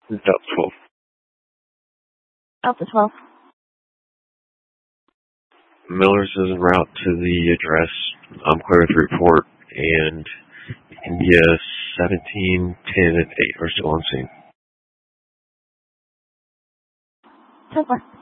Delta 12. Delta 12. Miller's is en route to the address. I'm clear with the report, and India 17, 10, and 8 are still on scene. 10-4.